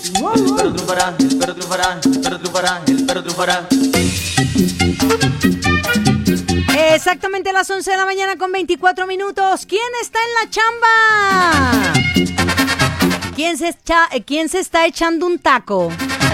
El perro triunfará, el perro triunfará, el perro triunfará, el perro triunfará. Exactamente a las 11 de la mañana con 24 minutos. ¿Quién está en la chamba? ¿Quién se está echando un taco?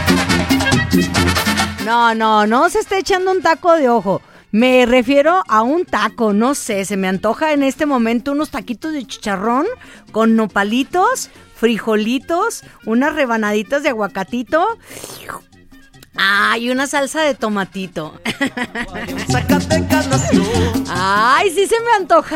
No se está echando un taco de ojo. Me refiero a un taco, no sé, se me antoja en este momento unos taquitos de chicharrón con nopalitos, frijolitos, unas rebanaditas de aguacatito. Ay, una salsa de tomatito. Ay, sí se me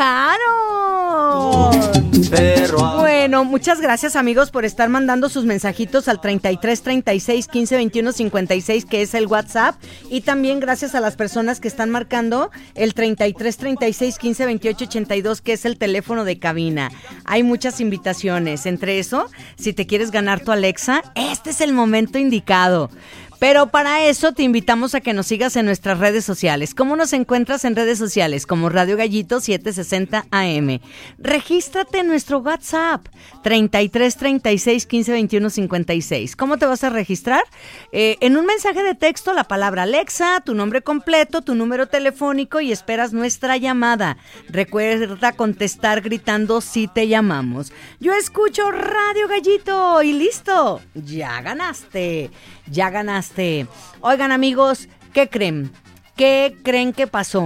antojaron. Bueno, muchas gracias amigos por estar mandando sus mensajitos al 33 36 15 21 56, que es el WhatsApp, y también gracias a las personas que están marcando el 33 36 15 28 82, que es el teléfono de cabina. Hay muchas invitaciones, entre eso, si te quieres ganar tu Alexa, este es el momento indicado. Pero para eso te invitamos a que nos sigas en nuestras redes sociales. ¿Cómo nos encuentras en redes sociales? Como Radio Gallito 760 AM. Regístrate en nuestro WhatsApp 33 36 15 21 56. ¿Cómo te vas a registrar? En un mensaje de texto, la palabra Alexa, tu nombre completo, tu número telefónico y esperas nuestra llamada. Recuerda contestar gritando si te llamamos. Yo escucho Radio Gallito y listo. Ya ganaste. Ya ganaste. Oigan amigos, ¿qué creen? ¿Qué creen que pasó?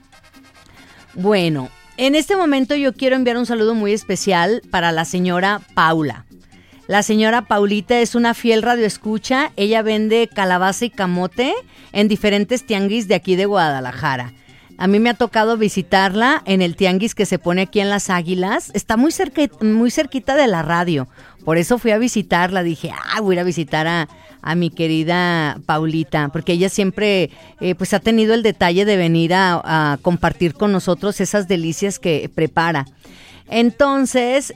Bueno, en este momento yo quiero enviar un saludo muy especial para la señora Paula. La señora Paulita es una fiel radioescucha. Ella vende calabaza y camote en diferentes tianguis de aquí de Guadalajara. A mí me ha tocado visitarla en el tianguis que se pone aquí en Las Águilas. Está muy cerquita de la radio. Por eso fui a visitarla. Dije, voy a ir a visitar a mi querida Paulita, porque ella siempre pues ha tenido el detalle de venir a compartir con nosotros esas delicias que prepara. Entonces,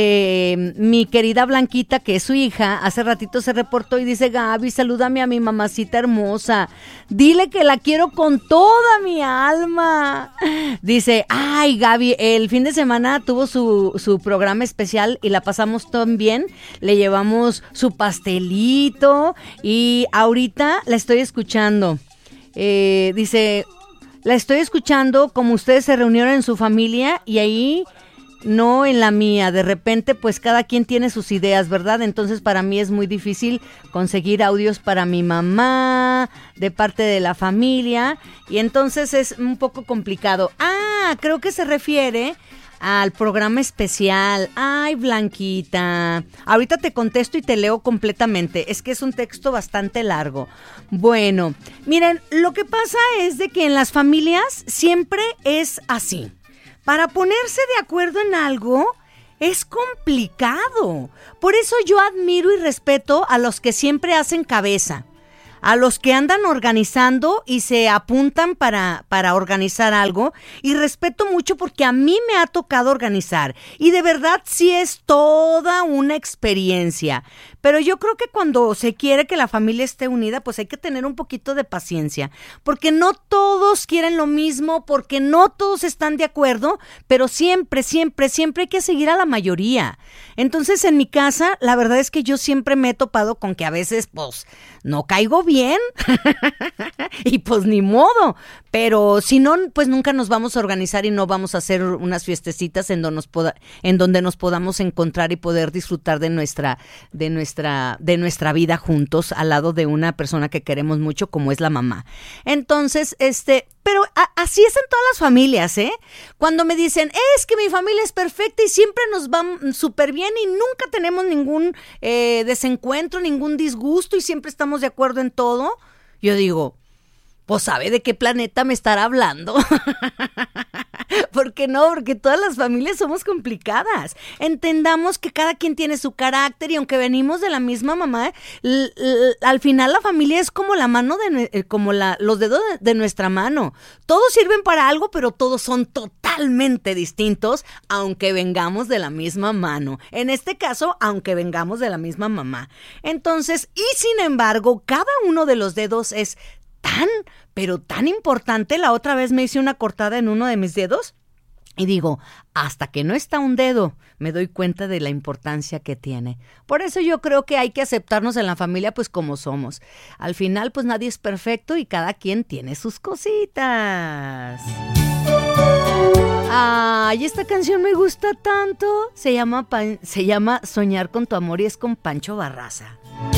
mi querida Blanquita, que es su hija, hace ratito se reportó y dice, Gaby, salúdame a mi mamacita hermosa, dile que la quiero con toda mi alma. Dice, ay Gaby, el fin de semana tuvo su programa especial y la pasamos tan bien, le llevamos su pastelito y ahorita la estoy escuchando. Dice, la estoy escuchando como ustedes se reunieron en su familia y ahí... No en la mía, de repente pues cada quien tiene sus ideas, ¿verdad? Entonces para mí es muy difícil conseguir audios para mi mamá, de parte de la familia, y entonces es un poco complicado. Creo que se refiere al programa especial. Ay, Blanquita, ahorita te contesto y te leo completamente, es que es un texto bastante largo. Bueno, miren, lo que pasa es de que en las familias siempre es así. Para ponerse de acuerdo en algo es complicado. Por eso yo admiro y respeto a los que siempre hacen cabeza, a los que andan organizando y se apuntan para organizar algo, y respeto mucho porque a mí me ha tocado organizar y de verdad sí es toda una experiencia. Pero yo creo que cuando se quiere que la familia esté unida, pues hay que tener un poquito de paciencia, porque no todos quieren lo mismo, porque no todos están de acuerdo, pero siempre hay que seguir a la mayoría. Entonces en mi casa, la verdad es que yo siempre me he topado con que a veces, pues, no caigo bien y pues ni modo, pero si no, pues nunca nos vamos a organizar y no vamos a hacer unas fiestecitas en donde nos podamos encontrar y poder disfrutar de nuestra vida juntos al lado de una persona que queremos mucho como es la mamá. Entonces, pero así es en todas las familias, ¿eh? Cuando me dicen, es que mi familia es perfecta y siempre nos va súper bien y nunca tenemos ningún desencuentro, ningún disgusto y siempre estamos de acuerdo en todo, yo digo, pues ¿sabe de qué planeta me estará hablando? ¿Por qué no? Porque todas las familias somos complicadas. Entendamos que cada quien tiene su carácter y aunque venimos de la misma mamá, al final la familia es como la mano los dedos de nuestra mano. Todos sirven para algo, pero todos son totalmente distintos, aunque vengamos de la misma mano. En este caso, aunque vengamos de la misma mamá. Entonces, y sin embargo, cada uno de los dedos es pero tan importante. La otra vez me hice una cortada en uno de mis dedos y digo, hasta que no está un dedo me doy cuenta de la importancia que tiene. Por eso yo creo que hay que aceptarnos en la familia pues como somos. Al final pues nadie es perfecto y cada quien tiene sus cositas. Ay, esta canción me gusta tanto. Se llama Soñar con tu amor y es con Pancho Barraza.